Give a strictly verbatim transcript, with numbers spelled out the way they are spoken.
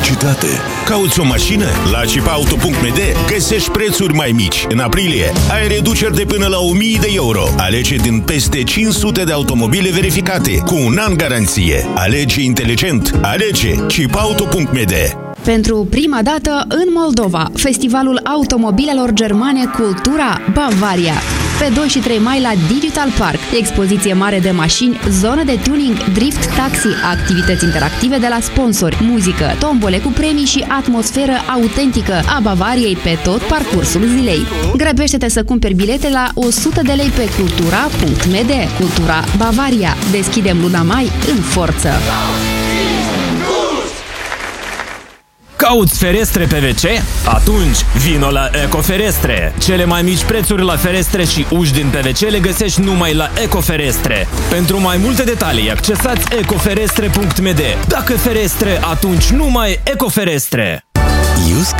publicitate. Cauți o mașină? La cipauto punct m d găsești prețuri mai mici. În aprilie ai reduceri de până la o mie de euro. Alege din peste cinci sute de automobile verificate cu un an garanție. Alege inteligent. Alege cipauto punct m d. Pentru prima dată în Moldova, Festivalul Automobilelor Germane Cultura Bavaria. Pe doi și trei mai la Digital Park, expoziție mare de mașini, zonă de tuning, drift, taxi, activități interactive de la sponsori, muzică, tombole cu premii și atmosferă autentică a Bavariei pe tot parcursul zilei. Grăbește-te să cumperi bilete la o sută de lei pe cultura punct m d. Cultura Bavaria. Deschidem luna mai în forță. Cauți ferestre P V C? Atunci vino la Ecoferestre! Cele mai mici prețuri la ferestre și uși din P V C le găsești numai la Ecoferestre. Pentru mai multe detalii, accesați ecoferestre punct m d. Dacă ferestre, atunci numai Ecoferestre! Iusc